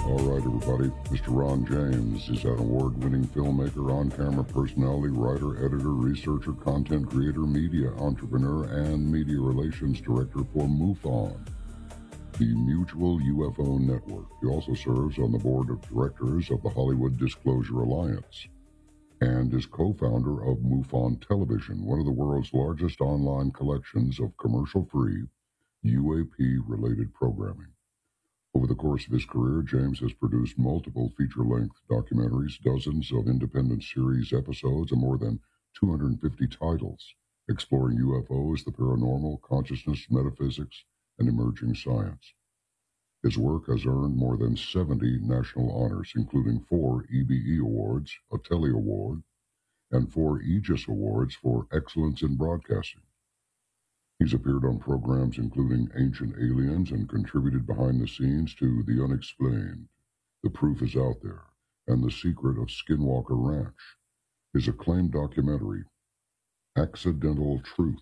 All right, everybody. Mr. Ron James is an award-winning filmmaker, on-camera personality, writer, editor, researcher, content creator, media entrepreneur, and media relations director for MUFON, the Mutual UFO Network. He also serves on the board of directors of the Hollywood Disclosure Alliance and is co-founder of MUFON Television, one of the world's largest online collections of commercial-free UAP-related programming. Over the course of his career, James has produced multiple feature-length documentaries, dozens of independent series episodes, and more than 250 titles, exploring UFOs, the paranormal, consciousness, metaphysics, and emerging science. His work has earned more than 70 national honors, including 4 EBE Awards, a Telly Award, and 4 Aegis Awards for excellence in broadcasting. He's appeared on programs including Ancient Aliens and contributed behind the scenes to The Unexplained, The Proof is Out There, and The Secret of Skinwalker Ranch. His acclaimed documentary, Accidental Truth,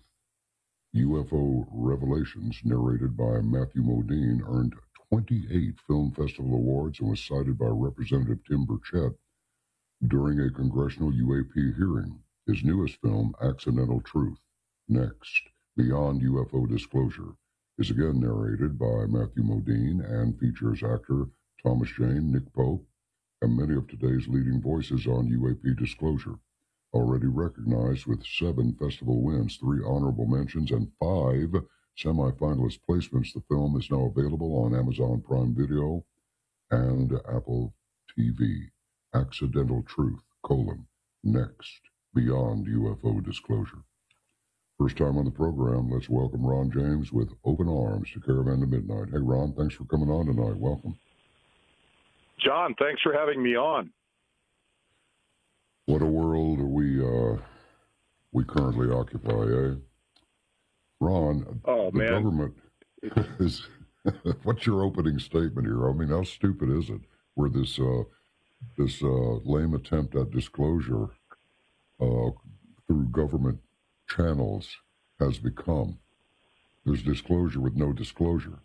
UFO Revelations, narrated by Matthew Modine, earned 28 Film Festival Awards and was cited by Representative Tim Burchett during a congressional UAP hearing. His newest film, Accidental Truth, Next, Beyond UFO Disclosure, is again narrated by Matthew Modine and features actor Thomas Jane, Nick Pope, and many of today's leading voices on UAP disclosure. Already recognized with 7 festival wins, 3 honorable mentions, and 5 semi-finalist placements, the film is now available on Amazon Prime Video and Apple TV. Accidental Truth, Next, Beyond UFO Disclosure. First time on the program, let's welcome Ron James with Open Arms to Caravan to Midnight. Hey, Ron, thanks for coming on tonight. Welcome. John, thanks for having me on. What a world we currently occupy, eh? Ron, the government is... What's your opening statement here? I mean, how stupid is it? Where this lame attempt at disclosure through government channels has become. There's disclosure with no disclosure.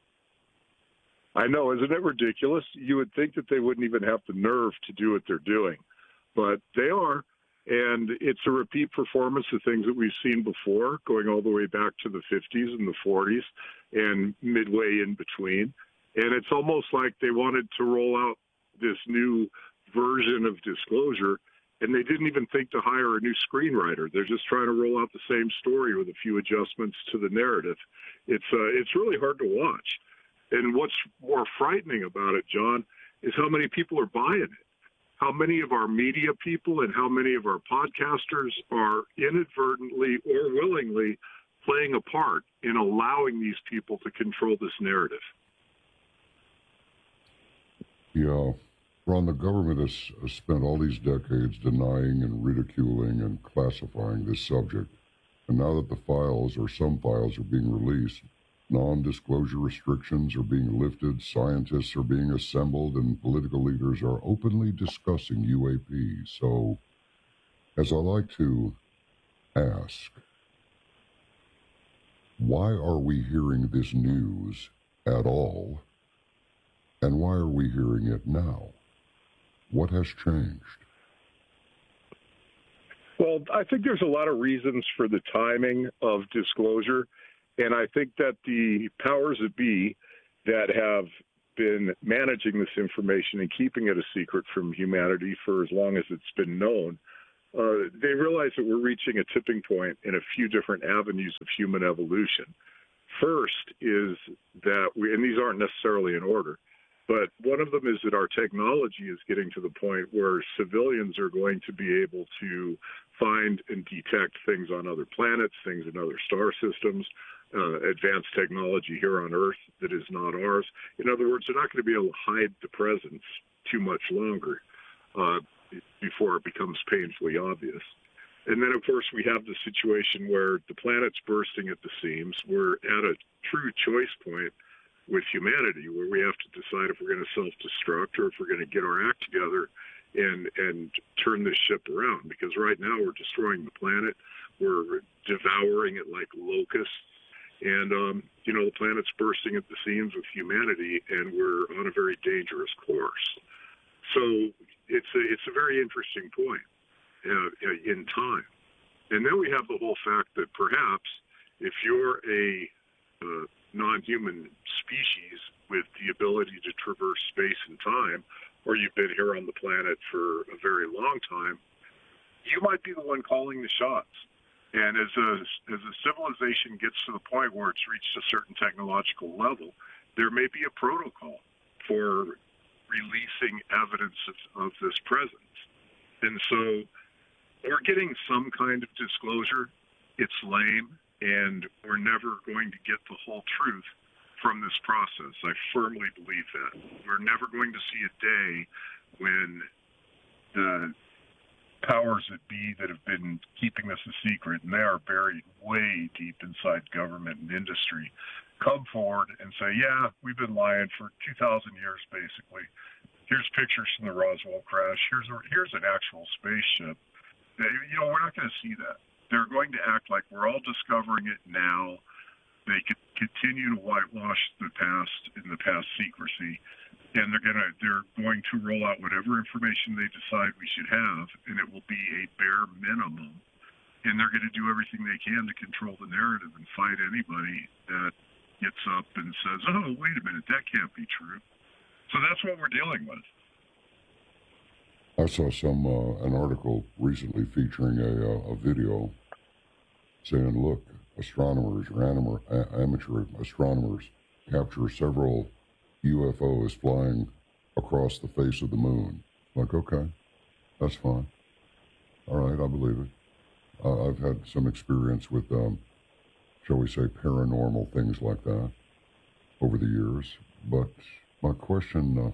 I know, isn't it ridiculous? You would think that they wouldn't even have the nerve to do what they're doing, but they are, and it's a repeat performance of things that we've seen before, going all the way back to the 50s and the 40s and midway in between, and it's almost like they wanted to roll out this new version of disclosure, and they didn't even think to hire a new screenwriter. They're just trying to roll out the same story with a few adjustments to the narrative. It's really hard to watch. And what's more frightening about it, John, is how many people are buying it. How many of our media people and how many of our podcasters are inadvertently or willingly playing a part in allowing these people to control this narrative. Yeah. Ron, the government has spent all these decades denying and ridiculing and classifying this subject. And now that the files, or some files, are being released, non-disclosure restrictions are being lifted, scientists are being assembled, and political leaders are openly discussing UAP. So, as I like to ask, why are we hearing this news at all? And why are we hearing it now? What has changed? Well, I think there's a lot of reasons for the timing of disclosure, and I think that the powers that be that have been managing this information and keeping it a secret from humanity for as long as it's been known, they realize that we're reaching a tipping point in a few different avenues of human evolution. First is that and these aren't necessarily in order, but one of them is that our technology is getting to the point where civilians are going to be able to find and detect things on other planets, things in other star systems, advanced technology here on Earth that is not ours. In other words, they're not going to be able to hide the presence too much longer before it becomes painfully obvious. And then, of course, we have the situation where the planet's bursting at the seams. We're at a true choice point with humanity, where we have to decide if we're going to self-destruct or if we're going to get our act together and turn this ship around. Because right now we're destroying the planet. We're devouring it like locusts. And, the planet's bursting at the seams with humanity, and we're on a very dangerous course. So it's a very interesting point in time. And then we have the whole fact that perhaps if you're a non-human species with the ability to traverse space and time, or you've been here on the planet for a very long time, you might be the one calling the shots. And as a civilization gets to the point where it's reached a certain technological level, there may be a protocol for releasing evidence of this presence. And so we're getting some kind of disclosure. It's lame, and we're never going to get the whole truth from this process. I firmly believe that. We're never going to see a day when the powers that be that have been keeping this a secret, and they are buried way deep inside government and industry, come forward and say, yeah, we've been lying for 2,000 years, basically. Here's pictures from the Roswell crash. Here's an actual spaceship. We're not going to see that. They're going to act like we're all discovering it now. They could continue to whitewash the past in the past secrecy, and they're going to roll out whatever information they decide we should have, and it will be a bare minimum. And they're going to do everything they can to control the narrative and fight anybody that gets up and says, "Oh, wait a minute, that can't be true." So that's what we're dealing with. I saw an article recently featuring a video saying, look, astronomers or amateur astronomers capture several UFOs flying across the face of the moon. Like, okay, that's fine. All right, I believe it. I've had some experience with, shall we say, paranormal things like that over the years. But my question,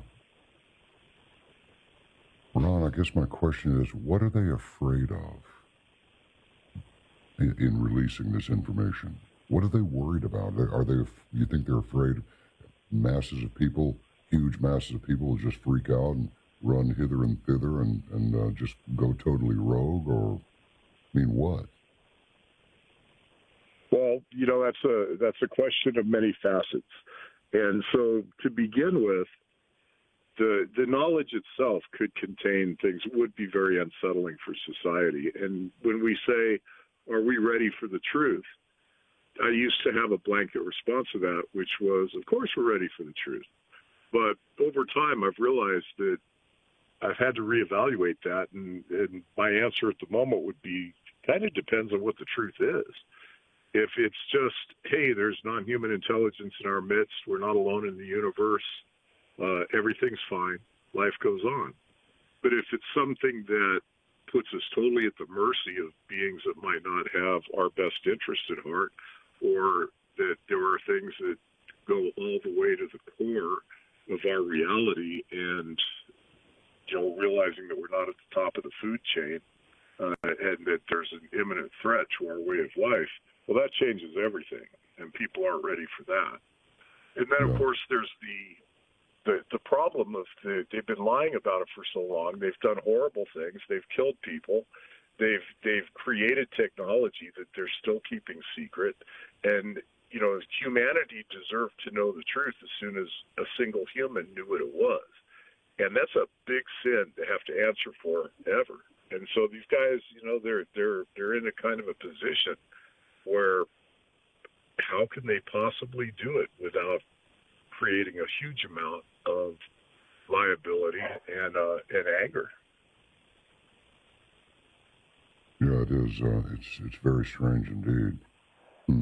Ron, I guess my question is, what are they afraid of in releasing this information? What are they worried about? You think they're afraid masses of people, huge masses of people will just freak out and run hither and thither and just go totally rogue? Or, I mean, what? Well, that's a question of many facets. And so to begin with, the knowledge itself could contain things that would be very unsettling for society. And when we say, are we ready for the truth? I used to have a blanket response to that, which was, of course we're ready for the truth. But over time, I've realized that I've had to reevaluate that. And my answer at the moment would be, kind of depends on what the truth is. If it's just, hey, there's non-human intelligence in our midst, we're not alone in the universe, everything's fine, life goes on. But if it's something that puts us totally at the mercy of beings that might not have our best interest at heart, or that there are things that go all the way to the core of our reality, and realizing that we're not at the top of the food chain, and that there's an imminent threat to our way of life, well, that changes everything, and people aren't ready for that. And then, of course, there's the problem of they've been lying about it for so long. They've done horrible things. They've killed people. They've created technology that they're still keeping secret. And, humanity deserved to know the truth as soon as a single human knew what it was. And that's a big sin to have to answer for ever. And so these guys, they're in a kind of a position where how can they possibly do it without creating a huge amount of liability and anger? Yeah, it is. It's very strange indeed.